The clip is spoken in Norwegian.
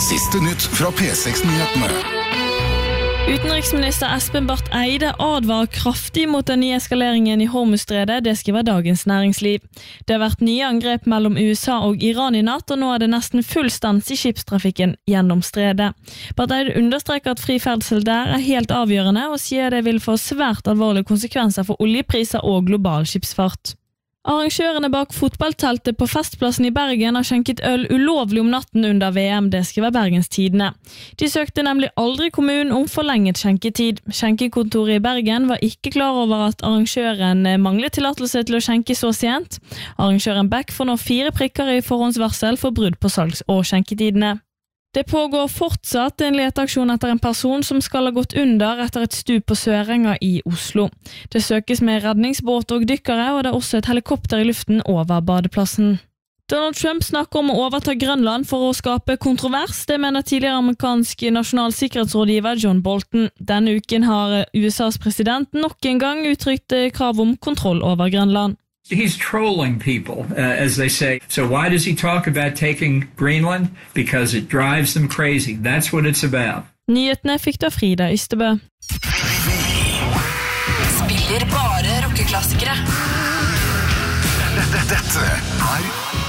Siste nytt fra P6-nyhetene. Utenriksminister Espen Barth Eide advarer kraftig mot den nye eskaleringen i Hormuzstredet, det skriver Dagens Næringsliv. Det har vært nye angrep mellom USA og Iran i natt, og nå er det nesten full stans i skipstrafikken gjennom stredet. Barth Eide understreker at fri ferdsel der er helt avgjørende, og sier det vil få svært alvorlige konsekvenser for oljepriser og global skipsfart. Arrangørene bak fotballteltet på Festplassen i Bergen har skjenket øl ulovlig om natten under VM, det skriver Bergens Tidende. De søkte nemlig aldri kommunen om forlenget skjenketid. Skjenkekontoret i Bergen var ikke klar over at arrangøren manglet tillatelse til å skjenke så sent. Arrangøren Beck får nå 4 prikker i forhåndsvarsel for brudd på salgs- og skjenketidene. Det pågår fortsatt en leteaksjon etter en person som skal ha gått under etter et stup på Sørenga i Oslo. Det søkes med redningsbåt og dykkere, og det er også et helikopter i luften over badeplassen. Donald Trump snakker om å overta Grønland for å skape kontrovers. Det mener tidligere amerikansk nasjonal sikkerhetsrådgiver John Bolton. Denne uken har USAs president nok en gang uttrykt krav om kontroll over Grønland. He's trolling people, as they say. So why does he talk about taking Greenland? Because it drives them crazy. That's what it's about. Nyhetene fikk du av Frida Ystebø. Spiller bare rockeklassikere. Dette er